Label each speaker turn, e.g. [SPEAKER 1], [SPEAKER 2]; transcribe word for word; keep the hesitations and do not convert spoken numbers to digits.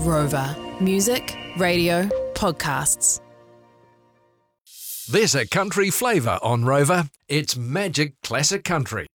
[SPEAKER 1] Rover. Music, radio, podcasts.
[SPEAKER 2] There's a country flavour on Rover. It's Magic Classic Country.